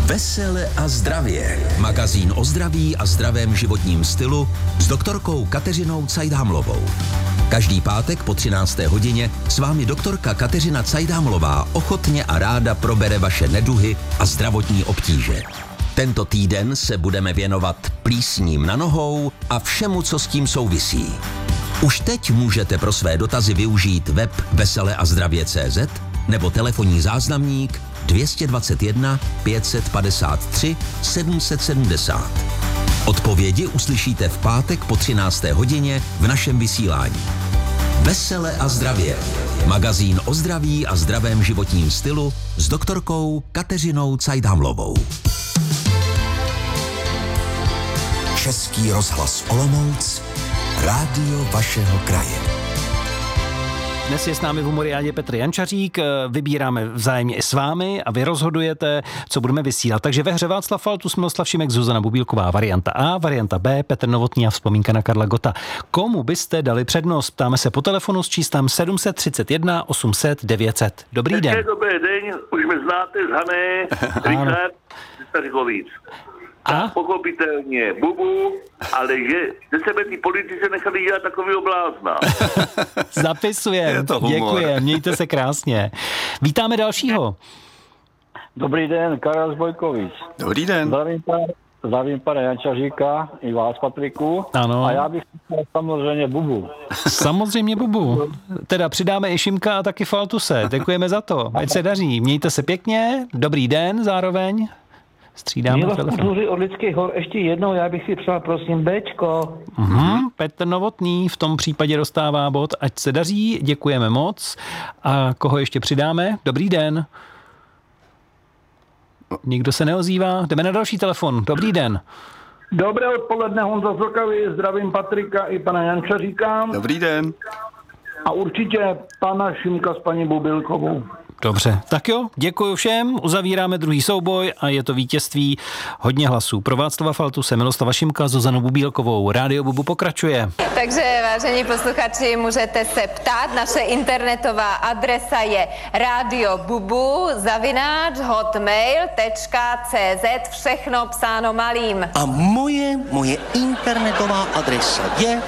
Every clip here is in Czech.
Vesele a zdravě. Magazín o zdraví a zdravém životním stylu s doktorkou Kateřinou Cajdhamlovou. Každý pátek po 13. hodině s vámi doktorka Kateřina Cajdhamlová ochotně a ráda probere vaše neduhy a zdravotní obtíže. Tento týden se budeme věnovat plísním na nohou a všemu, co s tím souvisí. Už teď můžete pro své dotazy využít web veseleazdravě.cz nebo telefonní záznamník 221 553 770. Odpovědi uslyšíte v pátek po 13. hodině v našem vysílání. Vesele a zdravě. Magazín o zdraví a zdravém životním stylu s doktorkou Kateřinou Cajdhamlovou. Český rozhlas Olomouc, rádio vašeho kraje. Dnes je s námi v Humoriádě Petr Jančařík, vybíráme vzájemně i s vámi a vy rozhodujete, co budeme vysílat. Takže ve hře Václav Faltus, Miloslav Šimek, Zuzana Bubílková, varianta A, varianta B, Petr Novotný a vzpomínka na Karla Gotta. Komu byste dali přednost? Ptáme se po telefonu s číslem 731 800 900. Dobrý den. Dobrý den, už mě znáte z Hané, Richard, Stařikovic. A? Pochopitelně Bubu, ale že ze sebe ty politici nechali dělat takovýho blázna. Zapisujem, děkuji, mějte se krásně. Vítáme dalšího. Dobrý den, Karel z Bojkovic. Dobrý den. Zdravím pana Jančaříka i vás, Patriku. Ano. A já bych chtěl samozřejmě Bubu. Samozřejmě Bubu. Teda přidáme i Šimka a taky Faltuse. Děkujeme za to. Ať se daří. Mějte se pěkně. Dobrý den zároveň. Střídáme telefon. Od Lidských hor ještě jednou, já bych si přál, prosím, Bčko. Petr Novotný v tom případě dostává bod. Ať se daří, děkujeme moc. A koho ještě přidáme? Dobrý den. Nikdo se neozývá. Jdeme na další telefon. Dobrý den. Dobré odpoledne, Honza Zokavý, zdravím Patrika i pana Jančaříka. Dobrý den. A určitě pana Šimka s paní Bubílkovou. Dobře, tak jo, děkuji všem, uzavíráme druhý souboj a je to vítězství hodně hlasů. Pro Václava Faltuse, Miloslava Šimka, Zuzanu Bubílkovou. Rádio Bubu pokračuje. Takže, vážení posluchači, můžete se ptát. Naše internetová adresa je radiobubu@hotmail.cz, všechno psáno malým. A moje internetová adresa je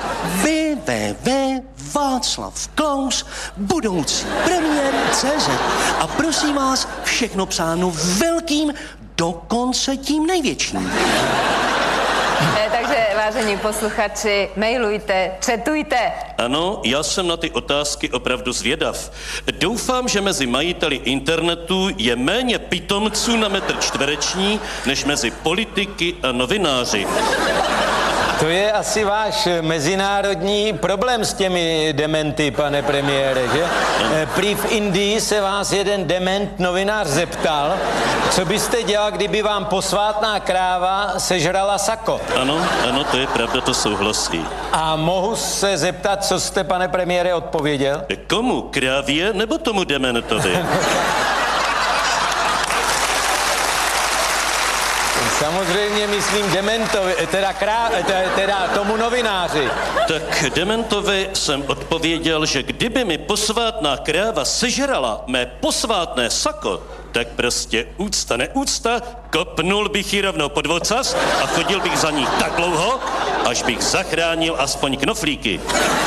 www.václavklaus budoucí premiér.cz a prosím vás, všechno psáno velkým, dokonce tím největším. Takže, vážení posluchači, mailujte, chatujte. Ano, já jsem na ty otázky opravdu zvědav. Doufám, že mezi majiteli internetu je méně pitomců na metr čtvereční, než mezi politiky a novináři. To je asi váš mezinárodní problém s těmi dementy, pane premiére, že? Prý v Indii se vás jeden dement novinář zeptal, co byste dělal, kdyby vám posvátná kráva sežrala sako. Ano, to je pravda, to souhlasí. A mohu se zeptat, co jste, pane premiére, odpověděl? Komu? Krávě nebo tomu dementovi? Samozřejmě myslím dementovi, teda tomu novináři. Tak dementovi jsem odpověděl, že kdyby mi posvátná kráva sežrala mé posvátné sako, tak prostě úcta neúcta, kopnul bych ji rovnou pod ocas a chodil bych za ní tak dlouho, až bych zachránil aspoň knoflíky.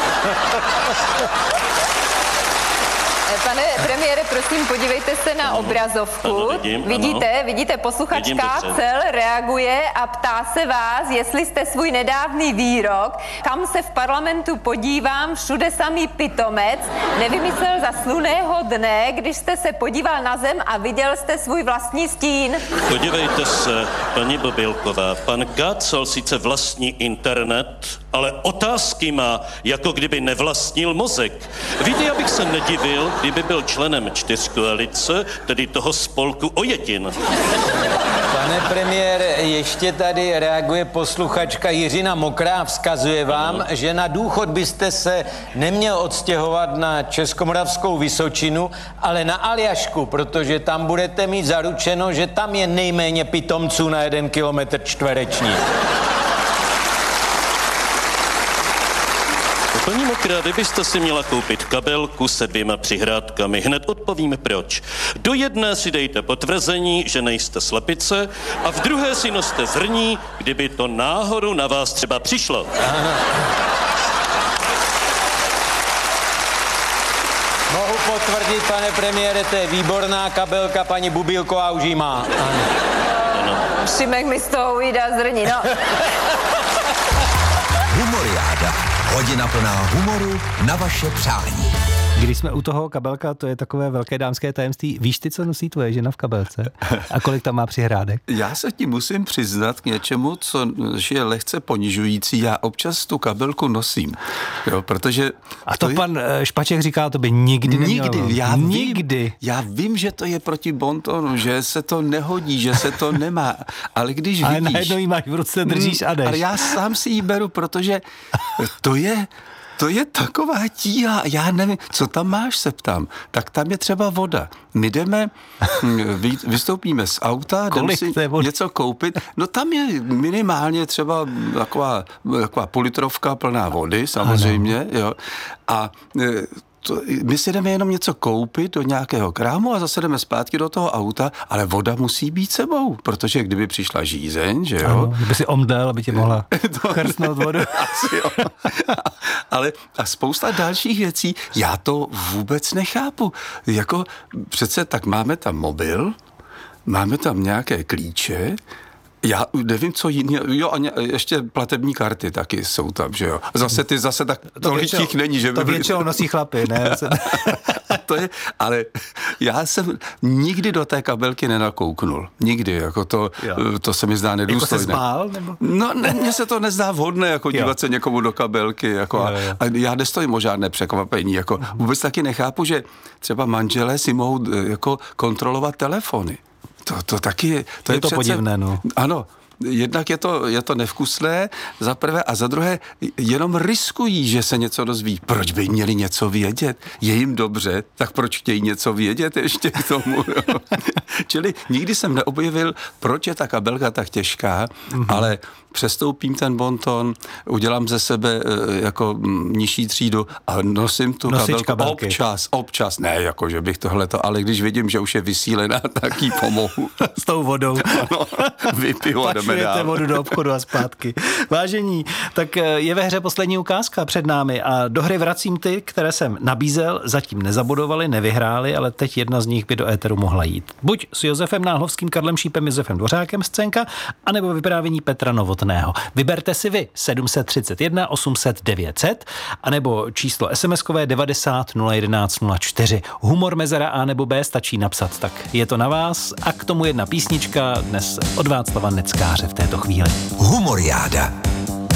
Pane premiére, prosím, podívejte se na obrazovku. Ano, vidíte, posluchačka Cel reaguje a ptá se vás, jestli jste svůj nedávný výrok, kam se v parlamentu podívám, všude samý pitomec, nevymyslel za slunného dne, když jste se podíval na zem a viděl jste svůj vlastní stín. Podívejte se, paní Bobílková, pan Gácal sice vlastní internet, ale otázky má, jako kdyby nevlastnil mozek. Víte, já bych se nedivil, kdyby byl členem čtyřkoalice, tedy toho spolku Ojetin. Pane premiére, ještě tady reaguje posluchačka Jiřina Mokrá, vzkazuje vám, že na důchod byste se neměl odstěhovat na Českomoravskou Vysočinu, ale na Aljašku, protože tam budete mít zaručeno, že tam je nejméně pitomců na 1 kilometr čtvereční. Paní Sakra, vy byste si měla koupit kabelku se 2 přihrádkami. Hned odpovíme proč. Do jedné si dejte potvrzení, že nejste slepice, a v druhé si noste zrní, kdyby to náhodou na vás třeba přišlo. Mohu potvrdit, pane premiére, to je výborná kabelka, paní Bubílková už jí má. Ano. Šimek mi z toho ujídá zrní, no. Humoriáda. Hodina plná humoru na vaše přání. Když jsme u toho, kabelka, to je takové velké dámské tajemství. Víš ty, co nosí tvoje žena v kabelce? A kolik tam má přihrádek? Já se ti musím přiznat k něčemu, co je lehce ponižující. Já občas tu kabelku nosím, jo, protože... A to pan Špaček říká, to by nikdy neměl. Nikdy. Já vím, že to je proti bontonu, že se to nehodí, že se to nemá, ale když vidíš... Ale najednou jí máš v ruce, držíš a jdeš. Ale já sám si ji beru, protože to je taková tíha, já nevím, co tam máš, se ptám. Tak tam je třeba voda. My jdeme, vystoupíme z auta, jdeme si něco koupit, no tam je minimálně třeba taková půlitrovka plná vody, samozřejmě, jo. A my si jdeme jenom něco koupit do nějakého krámu a zase jdeme zpátky do toho auta, ale voda musí být sebou, protože kdyby přišla žízeň, že jo? Ano, kdyby si omdlel, aby tě mohla chrstnout vodu. Asi jo. Ale a spousta dalších věcí, já to vůbec nechápu. Jako přece tak máme tam mobil, máme tam nějaké klíče, já nevím, co jiného. Jo, a ještě platební karty taky jsou tam, že jo. Zase tak tolik jich není, že by... To většinou nosí chlapy, ne? To je, ale já jsem nikdy do té kabelky nenakouknul. Nikdy, jako to se mi zdá nedůstojné. Jako se zbál, nebo? No, mně se to nezdá vhodné, jako dívat se někomu do kabelky, jako a já nestojím o žádné překvapení, jako vůbec taky nechápu, že třeba manželé si mohou jako kontrolovat telefony. To taky je. To je to přece podivné, no. Ano. Jednak je to nevkusné, za prvé, a za druhé jenom riskují, že se něco dozví. Proč by měli něco vědět? Je jim dobře, tak proč chtějí něco vědět ještě k tomu? Čili nikdy jsem neobjevil, proč je ta kabelka tak těžká, ale přestoupím ten bonton, udělám ze sebe jako nižší třídu a nosím tu kabelku občas. Ne, jako že bych tohleto, ale když vidím, že už je vysílená, tak jí pomohu. S tou vodou. Ano, vypiju a jdeme dál. Vodu do obchodu a zpátky. Vážení, tak je ve hře poslední ukázka před námi a do hry vracím ty, které jsem nabízel, zatím nezabodovali, nevyhráli, ale teď jedna z nich by do éteru mohla jít. Buď s Josefem Náhlovským, Karlem Šípem, Josefem Dvořákem scénka, anebo vyprávění Petra Novotného. Vyberte si vy 731 800 900, anebo číslo SMS-kové 90 011 04. Humor mezera A nebo B stačí napsat, tak je to na vás a k tomu jedna písnička dnes od Václava Neckáře v této chvíli. Humoriáda.